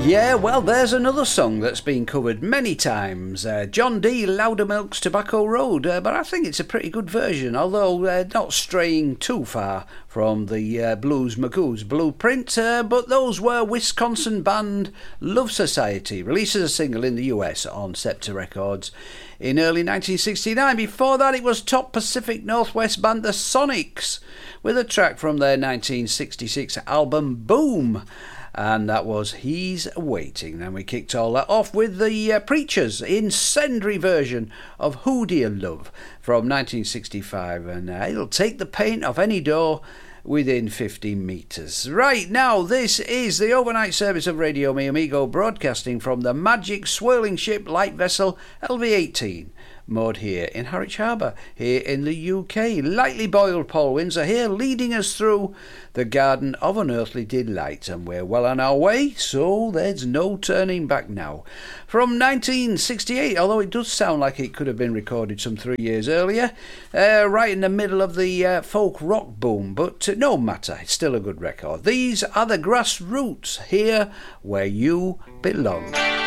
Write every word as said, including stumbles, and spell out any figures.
Yeah, well, there's another song that's been covered many times. Uh, John D. Loudermilk's Tobacco Road, uh, but I think it's a pretty good version, although uh, not straying too far from the uh, Blues Magoos blueprint. Uh, but those were Wisconsin band Love Society, released as a single in the U S on Scepter Records in early nineteen sixty-nine. Before that, it was top Pacific Northwest band The Sonics with a track from their nineteen sixty-six album Boom. And that was He's Waiting. Then we kicked all that off with the uh, Preachers' incendiary version of Who Do You Love from nineteen sixty-five. And uh, it'll take the paint off any door within fifty metres. Right, now this is the overnight service of Radio Mi Amigo, broadcasting from the magic swirling ship light vessel L V eighteen. Moored here in Harwich Harbour, here in the U K. Lightly boiled Paul Windsor here, leading us through the Garden of Unearthly Delight, and we're well on our way, so there's no turning back now. From nineteen sixty-eight, although it does sound like it could have been recorded some three years earlier, uh, right in the middle of the uh, folk rock boom, but uh, no matter, it's still a good record. These are the Grassroots, here where you belong.